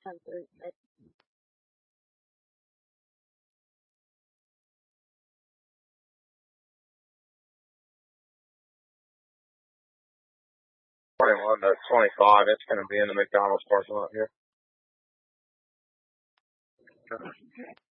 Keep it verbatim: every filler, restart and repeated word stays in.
twenty-one to twenty-five, it's going to be in the McDonald's parking lot here.